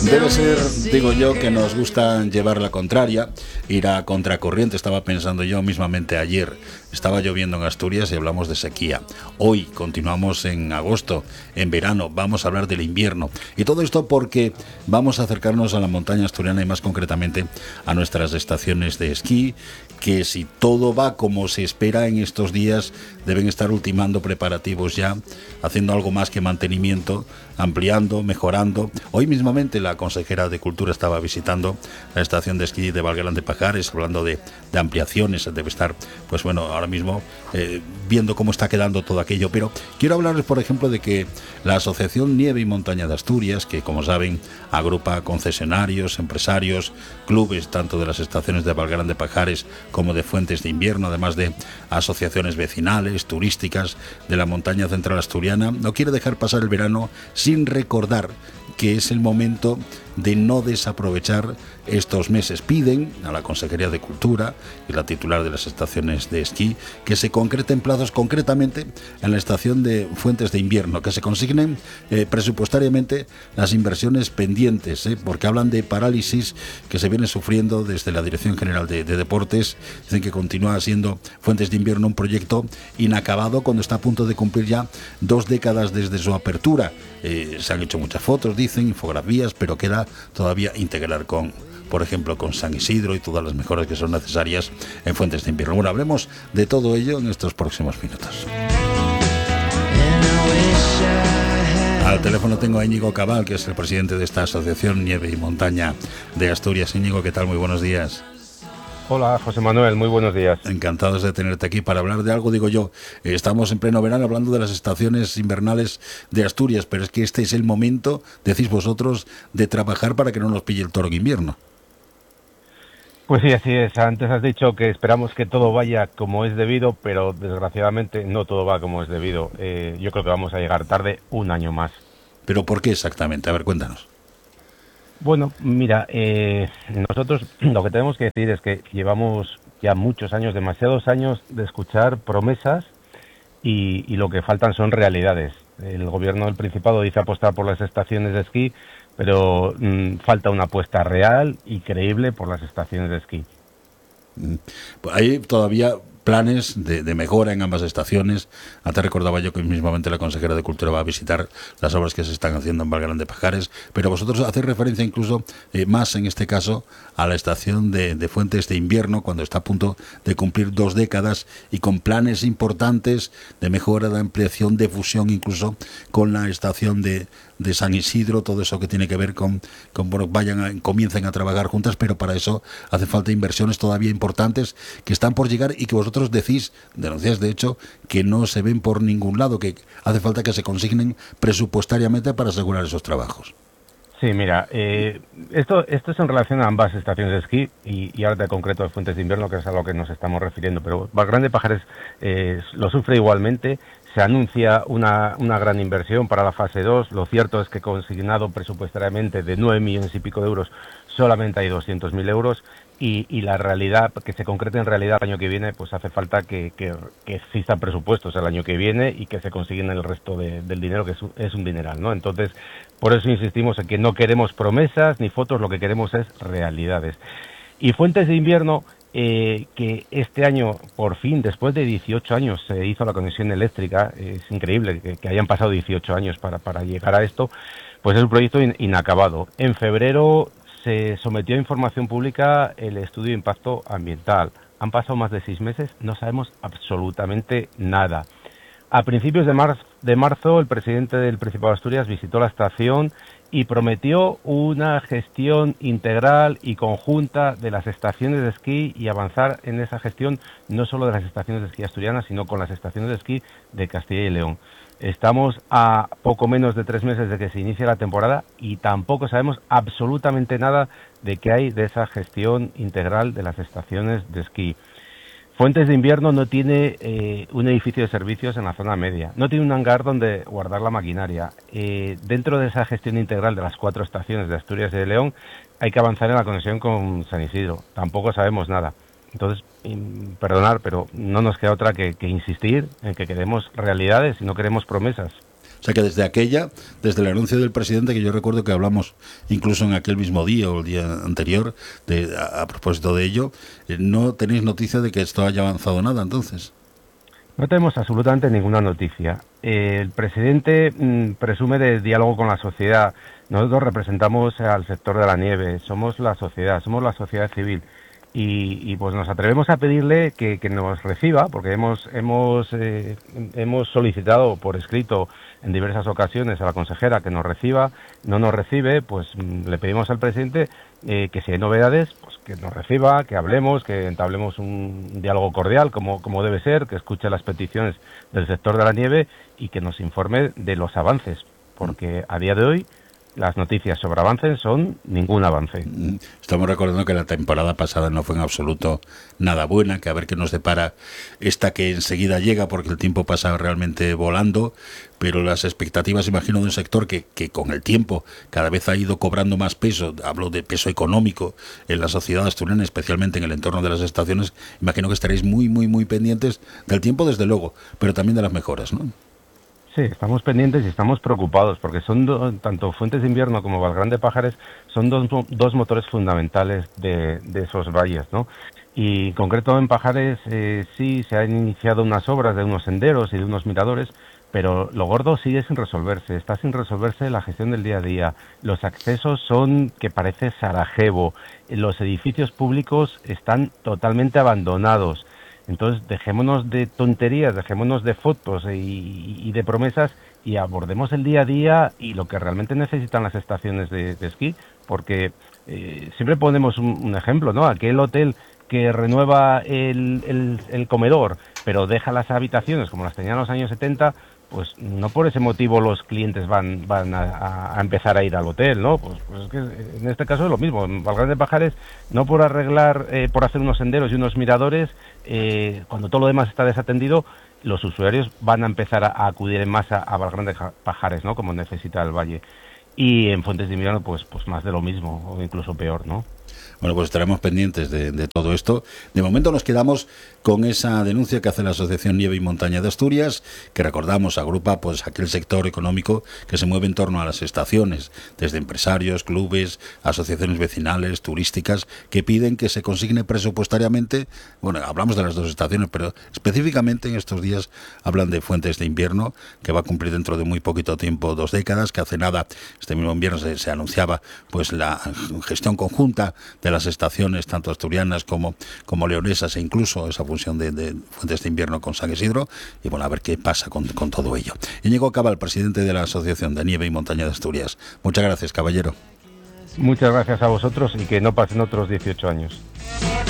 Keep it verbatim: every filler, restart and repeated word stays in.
Debe ser, digo yo, que nos gusta llevar la contraria, ir a contracorriente. Estaba pensando yo mismamente ayer, estaba lloviendo en Asturias y hablamos de sequía. Hoy continuamos en agosto, en verano, vamos a hablar del invierno. Y todo esto porque vamos a acercarnos a la montaña asturiana y más concretamente a nuestras estaciones de esquí, que si todo va como se espera en estos días, deben estar ultimando preparativos ya, haciendo algo más que mantenimiento, ampliando, mejorando. Hoy mismamente la consejera de Cultura estaba visitando la estación de esquí de Valguerán de Pajares, hablando de, de ampliaciones. Debe estar, pues bueno, ahora mismo eh, viendo cómo está quedando todo aquello. Pero quiero hablarles, por ejemplo, de que la Asociación Nieve y Montaña de Asturias, que como saben agrupa concesionarios, empresarios, clubes, tanto de las estaciones de Valguerán de Pajares como de Fuentes de Invierno, además de asociaciones vecinales, turísticas de la montaña central asturiana, no quiere dejar pasar el verano sin recordar que es el momento de no desaprovechar estos meses. Piden a la Consejería de Cultura y la titular de las estaciones de esquí que se concreten plazos, concretamente en la estación de Fuentes de Invierno, que se consignen eh, presupuestariamente las inversiones pendientes, eh, porque hablan de parálisis que se viene sufriendo desde la Dirección General de, de Deportes. Dicen que continúa siendo Fuentes de Invierno un proyecto inacabado cuando está a punto de cumplir ya dos décadas desde su apertura. Eh, se han hecho muchas fotos, dicen, infografías, pero queda todavía integrar con, por ejemplo, con San Isidro y todas las mejoras que son necesarias en Fuentes de Invierno. Bueno, hablemos de todo ello en estos próximos minutos. Al teléfono tengo a Íñigo Cabal, que es el presidente de esta Asociación Nieve y Montaña de Asturias. Íñigo, ¿qué tal? Muy buenos días. Hola, José Manuel, muy buenos días. Encantados de tenerte aquí para hablar de algo, digo yo. Eh, estamos en pleno verano hablando de las estaciones invernales de Asturias, pero es que este es el momento, decís vosotros, de trabajar para que no nos pille el toro en invierno. Pues sí, así es. Antes has dicho que esperamos que todo vaya como es debido, pero desgraciadamente no todo va como es debido. Eh, yo creo que vamos a llegar tarde un año más. ¿Pero por qué exactamente? A ver, cuéntanos. Bueno, mira, eh, nosotros lo que tenemos que decir es que llevamos ya muchos años, demasiados años de escuchar promesas y, y lo que faltan son realidades. El gobierno del Principado dice apostar por las estaciones de esquí, pero mmm, falta una apuesta real y creíble por las estaciones de esquí. Hay todavía planes de, de mejora en ambas estaciones. Antes recordaba yo que mismamente la consejera de Cultura va a visitar las obras que se están haciendo en Valguerán de Pajares, pero vosotros hacéis referencia incluso eh, más en este caso a la estación de, de Fuentes de Invierno, cuando está a punto de cumplir dos décadas y con planes importantes de mejora, de ampliación, de fusión incluso con la estación de, de San Isidro, todo eso que tiene que ver con, con bueno, vayan a, comiencen a trabajar juntas, pero para eso hace falta inversiones todavía importantes que están por llegar y que vosotros decís, denunciáis de hecho, que no se ven por ningún lado, que hace falta que se consignen presupuestariamente para asegurar esos trabajos. Sí, mira, eh, esto esto es en relación a ambas estaciones de esquí y, y ahora de concreto de Fuentes de Invierno, que es a lo que nos estamos refiriendo, pero Valguerán de Pajares eh, lo sufre igualmente. Se anuncia una, una gran inversión para la fase dos. Lo cierto es que consignado presupuestariamente de nueve millones y pico de euros, solamente hay doscientos mil euros. Y, y la realidad, que se concrete en realidad el año que viene, pues hace falta que, que, que existan presupuestos el año que viene y que se consiguen el resto de, del dinero, que es un, es un dineral, ¿no? Entonces, por eso insistimos en que no queremos promesas ni fotos, lo que queremos es realidades. Y Fuentes de Invierno, eh, que este año, por fin, después de dieciocho años, se hizo la conexión eléctrica. Es increíble que, que hayan pasado dieciocho años para, para llegar a esto, pues es un proyecto in, inacabado. En febrero se sometió a información pública el estudio de impacto ambiental. Han pasado más de seis meses, no sabemos absolutamente nada. A principios de marzo, de marzo el presidente del Principado de Asturias visitó la estación y prometió una gestión integral y conjunta de las estaciones de esquí y avanzar en esa gestión no solo de las estaciones de esquí asturianas, sino con las estaciones de esquí de Castilla y León. Estamos a poco menos de tres meses de que se inicie la temporada y tampoco sabemos absolutamente nada de qué hay de esa gestión integral de las estaciones de esquí. Fuentes de Invierno no tiene eh, un edificio de servicios en la zona media, no tiene un hangar donde guardar la maquinaria. Eh, dentro de esa gestión integral de las cuatro estaciones de Asturias y de León hay que avanzar en la conexión con San Isidro. Tampoco sabemos nada. Entonces, perdonar, pero no nos queda otra que, que insistir en que queremos realidades y no queremos promesas. O sea que desde aquella, desde el anuncio del presidente, que yo recuerdo que hablamos incluso en aquel mismo día o el día anterior, de, a, a propósito de ello, eh, no tenéis noticia de que esto haya avanzado nada entonces. No tenemos absolutamente ninguna noticia. Eh, el presidente mmm, presume de diálogo con la sociedad. Nosotros representamos al sector de la nieve, somos la sociedad, somos la sociedad civil. Y, y pues nos atrevemos a pedirle que, que nos reciba, porque hemos hemos eh, hemos solicitado por escrito en diversas ocasiones a la consejera que nos reciba. No nos recibe, pues le pedimos al presidente eh, que si hay novedades, pues que nos reciba, que hablemos, que entablemos un diálogo cordial como, como debe ser, que escuche las peticiones del sector de la nieve y que nos informe de los avances, porque a día de hoy las noticias sobre avances son ningún avance. Estamos recordando que la temporada pasada no fue en absoluto nada buena, que a ver qué nos depara esta que enseguida llega, porque el tiempo pasa realmente volando, pero las expectativas, imagino, de un sector que, que con el tiempo cada vez ha ido cobrando más peso, hablo de peso económico en la sociedad asturiana, especialmente en el entorno de las estaciones, imagino que estaréis muy, muy, muy pendientes del tiempo, desde luego, pero también de las mejoras, ¿no? Sí, estamos pendientes y estamos preocupados porque son do, tanto Fuentes de Invierno como Valgrande Pajares son dos, dos motores fundamentales de, de esos valles, ¿no? Y en concreto en Pajares eh, sí se han iniciado unas obras de unos senderos y de unos miradores, pero lo gordo sigue sin resolverse, está sin resolverse la gestión del día a día. Los accesos son que parece Sarajevo, los edificios públicos están totalmente abandonados. Entonces, dejémonos de tonterías, dejémonos de fotos y, y de promesas y abordemos el día a día y lo que realmente necesitan las estaciones de, de esquí, porque eh, siempre ponemos un, un ejemplo, ¿no? Aquel hotel que renueva el, el, el comedor, pero deja las habitaciones como las tenían en los años setenta, pues no por ese motivo los clientes van van a, a empezar a ir al hotel, ¿no? Pues, pues es que en este caso es lo mismo. En Valgrande Pajares, no por arreglar, eh, por hacer unos senderos y unos miradores, eh, cuando todo lo demás está desatendido, los usuarios van a empezar a, a acudir en masa a Valgrande Pajares, ¿no? Como necesita el valle. Y en Fuentes de Invierno, pues, pues más de lo mismo, o incluso peor, ¿no? Bueno, pues estaremos pendientes de, de todo esto. De momento nos quedamos con esa denuncia que hace la Asociación Nieve y Montaña de Asturias, que recordamos agrupa pues aquel sector económico que se mueve en torno a las estaciones, desde empresarios, clubes, asociaciones vecinales, turísticas, que piden que se consigne presupuestariamente, bueno, hablamos de las dos estaciones, pero específicamente en estos días hablan de Fuentes de Invierno, que va a cumplir dentro de muy poquito tiempo dos décadas, que hace nada, este mismo invierno se, se anunciaba pues la gestión conjunta de las estaciones, tanto asturianas como, como leonesas, e incluso esa función de, de Fuentes de Invierno con San Isidro, y bueno, a ver qué pasa con, con todo ello. Íñigo Cabal, presidente de la Asociación de Nieve y Montaña de Asturias. Muchas gracias, caballero. Muchas gracias a vosotros y que no pasen otros dieciocho años.